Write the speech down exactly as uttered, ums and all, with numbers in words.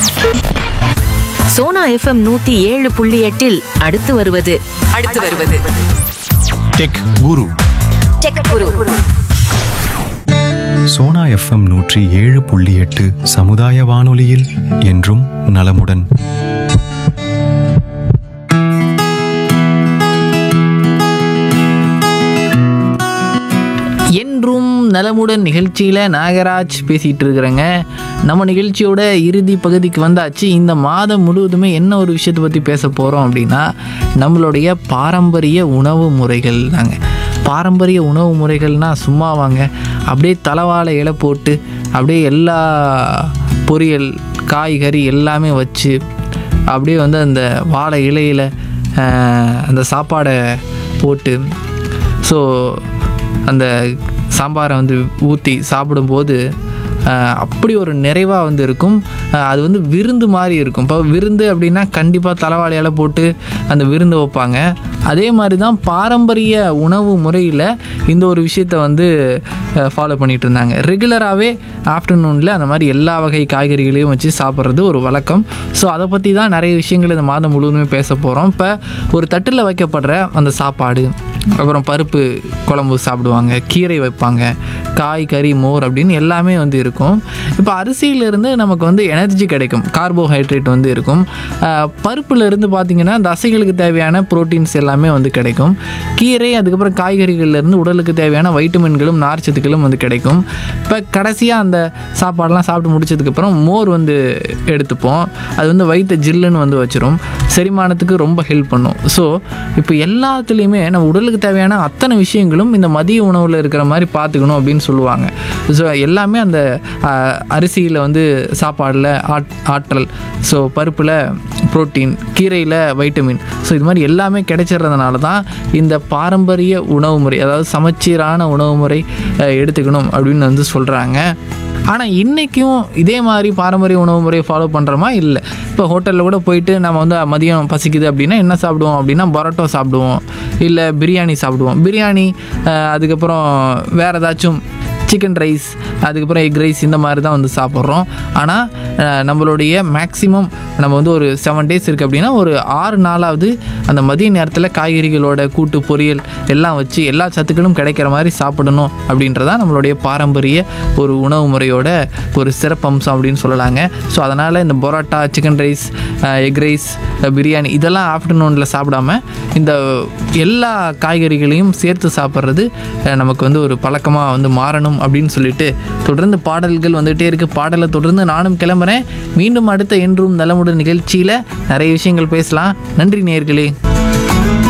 Sona FM நூத்தி ஏழு புள்ளி எட்டில் அடுத்து வருவது அடுத்து வருவது டெக் குரு. டெக் குரு. சோனா எஃப்எம் நூற்றி ஏழு புள்ளி எட்டு சமுதாய வானொலியில் என்றும் நலமுடன். என்றும் நலமுடன் நிகழ்ச்சியில் நாகராஜ் பேசிகிட்டு இருக்கிறேங்க. நம்ம நிகழ்ச்சியோட இறுதி பகுதிக்கு வந்தாச்சு. இந்த மாதம் முழுவதுமே என்ன ஒரு விஷயத்தை பற்றி பேச போகிறோம் அப்படின்னா, நம்மளுடைய பாரம்பரிய உணவு முறைகள் தாங்க. பாரம்பரிய உணவு முறைகள்னால் சும்மா வாங்க, அப்படியே தலவாழை இலை போட்டு அப்படியே எல்லா பொரியல் காய்கறி எல்லாமே வச்சு அப்படியே வந்து அந்த வாழை இலையில் அந்த சாப்பாடை போட்டு, ஸோ அந்த சாம்பாரை வந்து ஊற்றி சாப்பிடும்போது அப்படி ஒரு நிறைவாக வந்து இருக்கும். அது வந்து விருந்து மாதிரி இருக்கும். இப்போ விருந்து அப்படின்னா கண்டிப்பாக தலைவாழையால் போட்டு அந்த விருந்து வைப்பாங்க. அதே மாதிரி தான் பாரம்பரிய உணவு முறையில் இந்த ஒரு விஷயத்தை வந்து ஃபாலோ பண்ணிகிட்டு இருந்தாங்க. ரெகுலராகவே ஆஃப்டர்நூனில் அந்த மாதிரி எல்லா வகை காய்கறிகளையும் வச்சு சாப்பிட்றது ஒரு வழக்கம். ஸோ அதை பற்றி தான் நிறைய விஷயங்கள் இந்த மாதம் முழுவதுமே பேச போகிறோம். இப்போ ஒரு தட்டில் வைக்கப்படுற அந்த சாப்பாடு, அப்புறம் பருப்பு குழம்பு சாப்பிடுவாங்க, கீரை வைப்பாங்க, காய் கறி மோர் அப்படின்னு எல்லாமே வந்து இருக்கும். இப்போ அரிசியிலேருந்து நமக்கு வந்து எனர்ஜி கிடைக்கும், கார்போஹைட்ரேட் வந்து இருக்கும். பருப்புலேருந்து பார்த்திங்கன்னா தசைகளுக்கு தேவையான ப்ரோட்டீன்ஸ் எல்லாமே வந்து கிடைக்கும். கீரை அதுக்கப்புறம் காய்கறிகள்லேருந்து உடலுக்கு தேவையான வைட்டமின்களும் நார்ச்சத்துக்களும் வந்து கிடைக்கும். இப்போ கடைசியாக அந்த சாப்பாடெலாம் சாப்பிட்டு முடிச்சதுக்கப்புறம் மோர் வந்து எடுத்துப்போம். அது வந்து வயிற்று ஜில்லுன்னு வந்து வச்சிரும், செரிமானத்துக்கு ரொம்ப ஹெல்ப் பண்ணும். ஸோ இப்போ எல்லாத்துலேயுமே நம்ம உடலுக்கு தேவையான அத்தனை விஷயங்களும் இந்த மதிய உணவில் இருக்கிற மாதிரி பார்த்துக்கணும் அப்படின்னு சொல்லுவாங்க. ஸோ எல்லாமே அந்த அரிசியில் வந்து சாப்பாடில் ஆட் ஆற்றல், ஸோ பருப்பில் ப்ரோட்டீன், கீரையில் வைட்டமின், ஸோ இது மாதிரி எல்லாமே கிடைச்சிட்றதுனால தான் இந்த பாரம்பரிய உணவு முறை, அதாவது சமச்சீரான உணவு முறை எடுத்துக்கணும் அப்படின்னு வந்து சொல்கிறாங்க. ஆனால் இன்றைக்கும் இதே மாதிரி பாரம்பரிய உணவு முறையை ஃபாலோ பண்ணுறோமா? இல்லை. இப்போ ஹோட்டலில் கூட போயிட்டு நம்ம வந்து மதியம் பசிக்குது அப்படின்னா என்ன சாப்பிடுவோம் அப்படின்னா பரோட்டா சாப்பிடுவோம், இல்லை பிரியாணி சாப்பிடுவோம். பிரியாணி அதுக்கப்புறம் வேறு ஏதாச்சும் சிக்கன் ரைஸ், அதுக்கப்புறம் எக் ரைஸ், இந்த மாதிரி தான் வந்து சாப்பிட்றோம். ஆனால் நம்மளுடைய மேக்ஸிமம் நம்ம வந்து ஒரு செவன் டேஸ் இருக்குது அப்படின்னா ஒரு ஆறு நாளாவது அந்த மதிய நேரத்தில் காய்கறிகளோட கூட்டு பொரியல் எல்லாம் வச்சு எல்லா சத்துக்களும் கிடைக்கிற மாதிரி சாப்பிடணும் அப்படின்றதான் நம்மளுடைய பாரம்பரிய ஒரு உணவு முறையோட ஒரு சிறப்பம்சம் அப்படின்னு சொல்லலாங்க. ஸோ அதனால் இந்த parotta, chicken rice, egg rice, biryani இதெல்லாம் ஆஃப்டர்நூனில் சாப்பிடாம இந்த எல்லா காய்கறிகளையும் சேர்த்து சாப்பிட்றது நமக்கு வந்து ஒரு பழக்கமாக வந்து மாறணும் அப்படின்னு சொல்லிட்டு தொடர்ந்து பாடல்கள் வந்துகிட்டே இருக்குது. பாடலை தொடர்ந்து நானும் கிளம்புறேன். மீண்டும் அடுத்த என்றும் நலமுடன் நிகழ்ச்சியில் நிறைய விஷயங்கள் பேசலாம். நன்றி நேயர்களே.